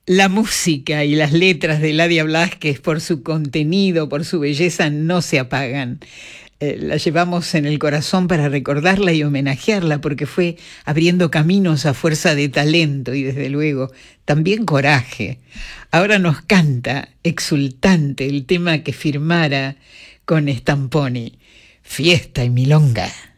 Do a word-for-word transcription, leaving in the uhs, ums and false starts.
La música y las letras de Eladia Blasquez, por su contenido, por su belleza, no se apagan. Eh, la llevamos en el corazón para recordarla y homenajearla, porque fue abriendo caminos a fuerza de talento y, desde luego, también coraje. Ahora nos canta, exultante, el tema que firmara con Stamponi, Fiesta y Milonga.